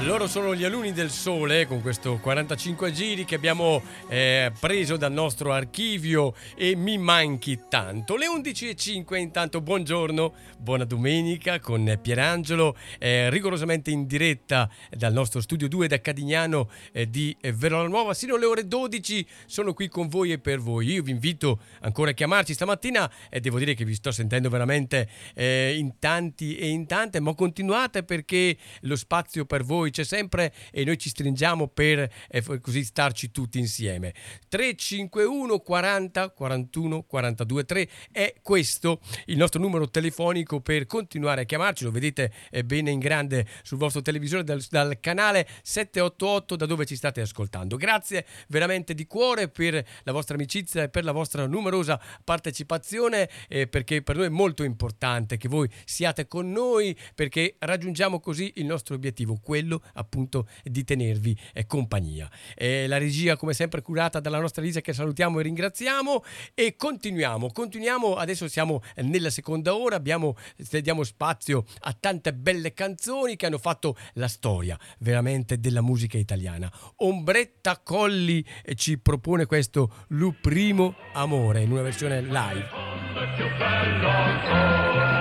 Loro sono gli alunni del sole con questo 45 giri che abbiamo preso dal nostro archivio e mi manchi tanto. Le 11:05 intanto, buongiorno, buona domenica con Pierangelo, rigorosamente in diretta dal nostro studio 2 da Cadignano di Verona Nuova, sino alle ore 12 sono qui con voi e per voi. Io vi invito ancora a chiamarci stamattina e devo dire che vi sto sentendo veramente in tanti e in tante, ma continuate perché lo spazio per voi c'è sempre e noi ci stringiamo per così starci tutti insieme. 351 40 41 42 3 è questo il nostro numero telefonico per continuare a chiamarci, lo vedete bene in grande sul vostro televisore dal canale 788 da dove ci state ascoltando. Grazie veramente di cuore per la vostra amicizia e per la vostra numerosa partecipazione, perché per noi è molto importante che voi siate con noi, perché raggiungiamo così il nostro obiettivo, quello appunto di tenervi compagnia. La regia come sempre curata dalla nostra Lisa, che salutiamo e ringraziamo, e continuiamo, adesso siamo nella seconda ora, diamo spazio a tante belle canzoni che hanno fatto la storia veramente della musica italiana. Ombretta Colli ci propone questo Lu primo amore in una versione live.